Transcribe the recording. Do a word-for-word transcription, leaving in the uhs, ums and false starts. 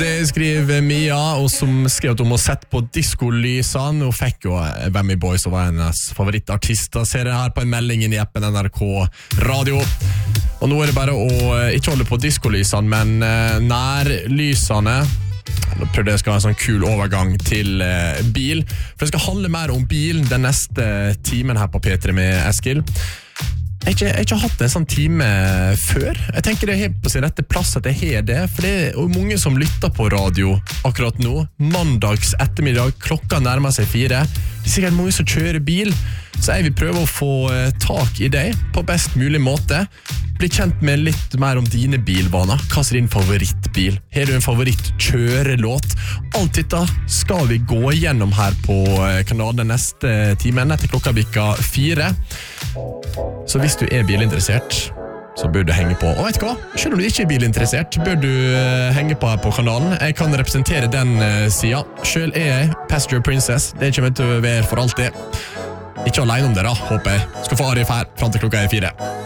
Det skriver Mia, og som skrev at hun må sette på diskolysene. Hun fikk jo Vemmy Boy, som var hennes favorittartister. Ser det her på en melding inn i appen N R K Radio. Og nå er det bare å ikke holde på diskolysene, men nærlysene. Nå prøvde jeg skal ha en sånn kul overgang til bil. For det skal handle mer om bil den neste timen her på P tre med Eskil. Jeg har ikke, ikke hatt en sånn time før. Jeg tenker det er helt på sin rette plass at jeg har det, for det er mange som lytter på radio akkurat nå. Mandags ettermiddag, klokka nærmer seg fire. Det er sikkert mange som kjører bil, så jeg vil prøve å få tak i deg på best mulig måte. Bli kjent med litt mer om dine bilvaner. Hva er din favorittbil? Har du en favorittkjørelåt? Alt dette skal vi gå igjennom her på kanalen den neste timen etter klokka bikka fire. Så hvis du er bilinteressert, så bør du henge på. Og vet du hva? Selv om du ikke er bilinteressert, bør du henge på her på kanalen. Jeg kan representere den siden. Selv er jeg Passenger Princess. Det kommer til å være for alltid. Ikke alene om det da, håper jeg. Skal få Arif her, frem til klokka er fire.